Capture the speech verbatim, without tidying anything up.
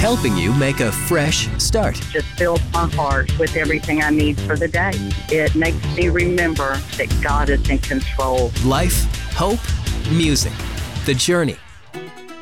helping you make a fresh start. Just fills my heart with everything I need for the day. It makes me remember that God is in control. Life, hope, music. The Journey